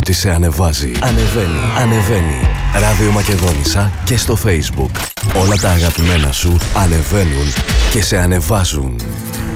ότι σε ανεβάζει. Ανεβαίνει. Ράδιο Μακεδόνισσα και στο Facebook. Όλα τα αγαπημένα σου ανεβαίνουν και σε ανεβάζουν.